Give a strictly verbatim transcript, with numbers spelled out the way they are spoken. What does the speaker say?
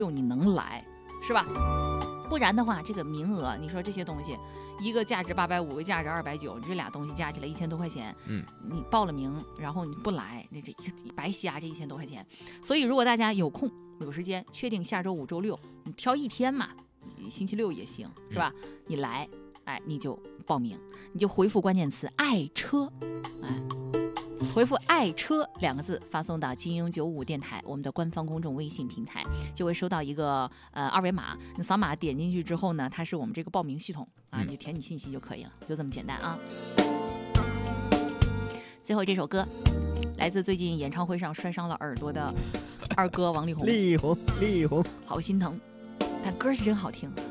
你能来，是吧？不然的话，这个名额，你说这些东西，一个价值八百五，一个价值二百九，你这俩东西加起来一千多块钱， 嗯， 你报了名，然后你不来，那这白瞎这一千多块钱。所以，如果大家有空有时间，确定下周五、周六，你挑一天嘛，星期六也行，是吧？嗯、你来，哎，你就报名，你就回复关键词“爱车”，哎。回复爱车两个字发送到精英九五电台我们的官方公众微信平台，就会收到一个呃二维码，你扫码点进去之后呢，它是我们这个报名系统啊，你填你信息就可以了，就这么简单啊。最后这首歌来自最近演唱会上摔伤了耳朵的二哥王力宏， 力宏力宏， 好心疼，但歌是真好听。